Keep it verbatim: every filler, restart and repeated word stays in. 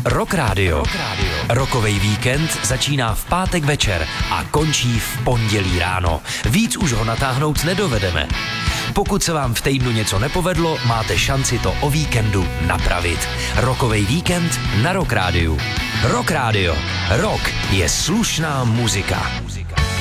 Rock Radio. Rokovej víkend začíná v pátek večer a končí v pondělí ráno. Víc už ho natáhnout nedovedeme. Pokud se vám v týdnu něco nepovedlo, máte šanci to o víkendu napravit. Rokovej víkend na Rock Radio. Rock Radio. Rock je slušná muzika.